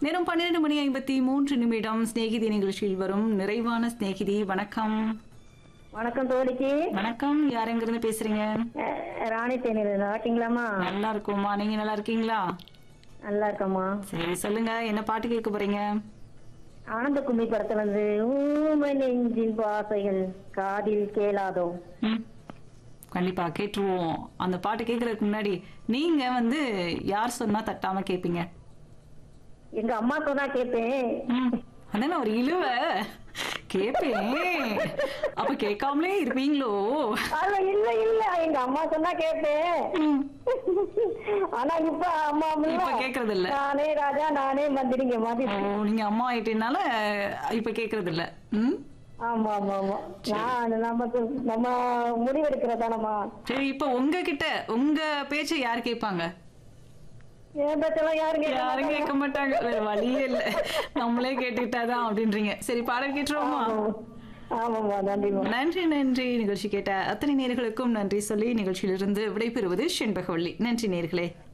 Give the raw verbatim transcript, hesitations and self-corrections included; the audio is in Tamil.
நேரம் பன்னிரண்டு மணி ஐம்பத்தி மூன்று நிமிடம். சிநேகிதி நிகழ்ச்சியில் வரும் நிறைவான சிநேகிதி. வணக்கம். வணக்கம் தோழிக்கு. வணக்கம். யார் எங்க இருந்து பேசுறீங்க? அஹ், ராணி தேனியில் நல்லா இருக்கீங்களாம்மா? நல்லா இருக்குமா, நீங்க நல்லா இருக்கீங்களா? நல்லா இருக்கம்மா. சரி, சொல்லுங்க, என்ன பாட்டு கேட்க போறீங்க? ஆனந்த கும்மி படத்துல இருந்து ஊமை நெஞ்சின் பாசைகள் காதில் கேளாதோ. ம், கண்டிப்பா கேட்டுருவோம். அந்த பாட்டு கேட்கறதுக்கு முன்னாடி நீங்க வந்து யார் சொன்னா தட்டாம கேட்பீங்க? எங்க அம்மா சொன்னா கேட்பேன். ம், அதானே ஒரு இழுவ கேட்பேன். அப்ப கேட்காமலே இருப்பீங்களோ? அது இல்ல இல்ல எங்க அம்மா சொன்னா கேட்பேன். ம், ஆனா இப்ப அம்மா இப்ப கேக்குறது இல்ல. நானே ராஜா நானே மந்திரிங்க மாதிரி. ஓ, நீங்க அம்மா ஆயிட்டனால இப்ப கேக்குறது இல்ல. ம், ஆமா ஆமா ஆமா. நான் நமக்கு நம்ம முடிவெடுக்கிறதானம்மா. சரி, இப்ப உங்ககிட்ட உங்க பேச்சை யார் கேட்பாங்க? என் பேச்செல்லாம் யாரும் யாரும் கேட்க கேட்க மாட்டாங்க. வேற வழியே இல்ல, நம்மளே கேட்டுக்கிட்டாதான் அப்படின்றீங்க. சரி, பாடல் கேட்டுருவோமா? ஆமாம்மா. நன்றிம்மா. நன்றி நன்றி. நிகழ்ச்சி கேட்ட அத்தனை நேயர்களுக்கும் நன்றி சொல்லி நிகழ்ச்சியிலிருந்து விடைபெறுவது செண்பகவள்ளி. நன்றி நேயர்களே.